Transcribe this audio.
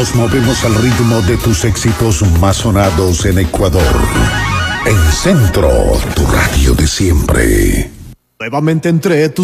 Nos movemos al ritmo de tus éxitos más sonados en Ecuador. En Centro, tu radio de siempre. Nuevamente entre tus